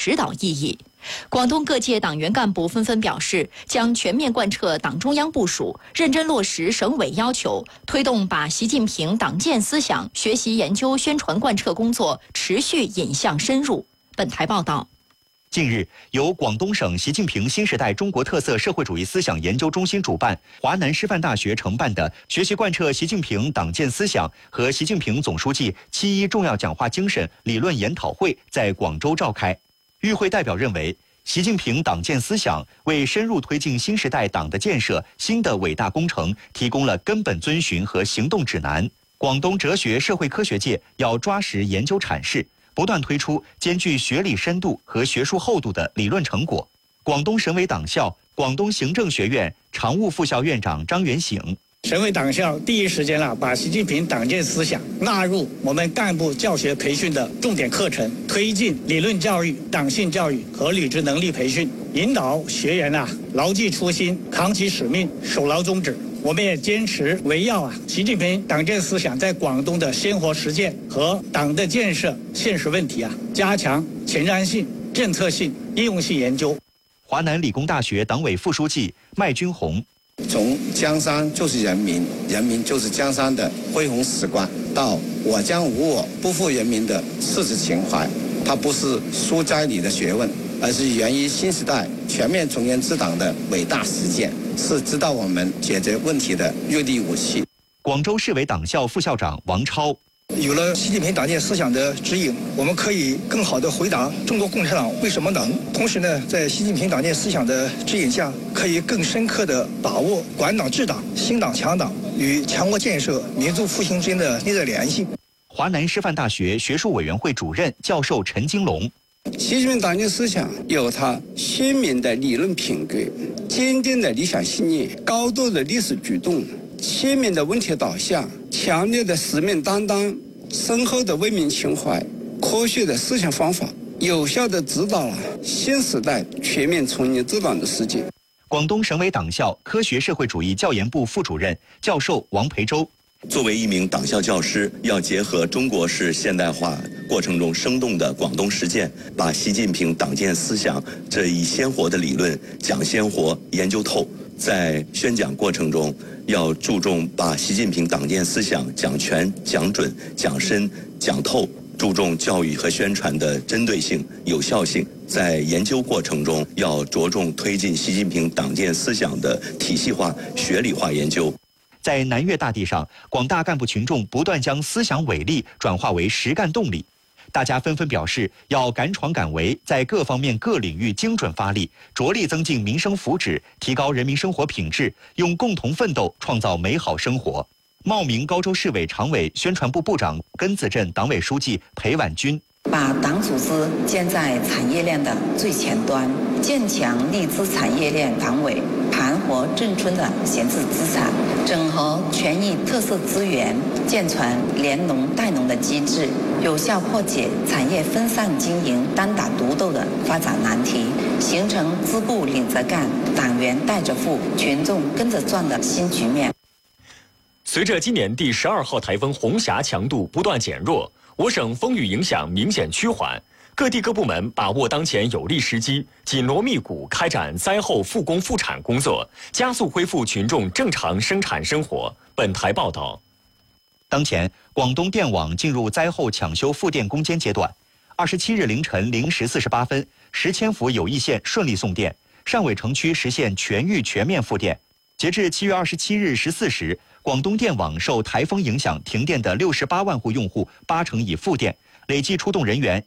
指导意义。广东各界党员干部纷纷表示，将全面贯彻党中央部署，认真落实省委要求，推动把习近平党建思想学习研究宣传贯彻工作持续引向深入。本台报道。 近日，由广东省习近平新时代中国特色社会主义思想研究中心主办，华南师范大学承办的学习贯彻习近平党建思想和习近平总书记7.1重要讲话精神理论研讨会在广州召开。与会代表认为，习近平党建思想为深入推进新时代党的建设新的伟大工程提供了根本遵循和行动指南。广东哲学社会科学界要抓实研究阐释，不断推出兼具学理深度和学术厚度的理论成果。广东省委党校广东行政学院常务副校院长张元醒， 省委党校第一时间把习近平党建思想纳入我们干部教学培训的重点课程，推进理论教育、党性教育和履职能力培训，引导学员牢记初心，扛起使命，守牢宗旨。我们也坚持围绕习近平党建思想在广东的鲜活实践和党的建设现实问题加强前瞻性、政策性、应用性研究。 华南理工大学党委副书记麦军红， 从江山就是人民，人民就是江山的恢宏史观，到我将无我、不负人民的赤子情怀，它不是书斋里的学问，而是源于新时代全面从严治党的伟大实践，是指导我们解决问题的锐利武器。 广州市委党校副校长王超， 有了习近平党建思想的指引，我们可以更好地回答中国共产党为什么能。同时呢，在习近平党建思想的指引下，可以更深刻地把握管党治党、兴党强党与强国建设、民族复兴之间的内在联系。 华南师范大学学术委员会主任教授陈金龙， 习近平党建思想有它鲜明的理论品格、坚定的理想信念、高度的历史主动、鲜明的问题导向、强烈的使命担当、深厚的为民情怀、科学的思想方法，有效地指导了新时代全面从严治党的实践。 广东省委党校科学社会主义教研部副主任教授王培洲， 作为一名党校教师，要结合中国式现代化过程中生动的广东实践，把习近平党建思想这一鲜活的理论讲鲜活、研究透。在宣讲过程中，要注重把习近平党建思想讲全、讲准、讲深、讲透，注重教育和宣传的针对性、有效性。在研究过程中，要着重推进习近平党建思想的体系化、学理化研究。 在南粤大地上，广大干部群众不断将思想伟力转化为实干动力，大家纷纷表示要敢闯敢为，在各方面各领域精准发力，着力增进民生福祉，提高人民生活品质，用共同奋斗创造美好生活。茂名高州市委常委、宣传部部长根子镇党委书记裴婉君， 把党组织建在产业链的最前端，建强荔枝产业链党委盘活镇村的闲置资产，整合权益特色资源，健全联农带农的机制，有效破解产业分散经营、单打独斗的发展难题，形成支部领着干、党员带着富、群众跟着赚的新局面。 随着今年第12号台风红霞强度不断减弱，我省风雨影响明显趋缓，各地各部门把握当前有利时机，紧锣密鼓开展灾后复工复产工作，加速恢复群众正常生产生活。本台报道。 当前，广东电网进入灾后抢修复电攻坚阶段。27日凌晨0时48分，10千伏有义线顺利送电，汕尾城区实现全域全面复电。截至7月27日14时，广东电网受台风影响停电的68万户用户80%已复电，累计出动人员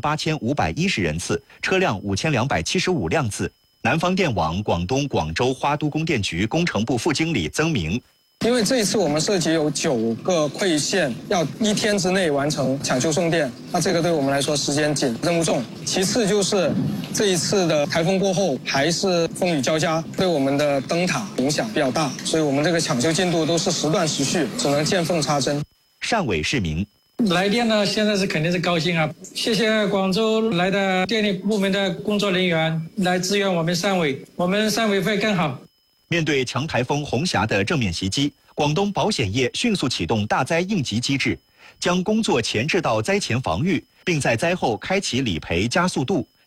18510人次，车辆5275辆次。南方电网广东广州花都供电局工程部副经理曾明， 因为这一次我们涉及有9个馈线，要1天之内完成抢修送电，那这个对我们来说时间紧、任务重。其次就是这一次的台风过后还是风雨交加，对我们的灯塔影响比较大，所以我们这个抢修进度都是时断时续，只能见缝插针。 汕尾市民来电呢，现在是肯定是高兴啊！谢谢广州来的电力部门的工作人员来支援我们汕尾，我们汕尾会更好。 面对强台风红霞的正面袭击，广东保险业迅速启动大灾应急机制，将工作前置到灾前防御，并在灾后开启理赔加速度，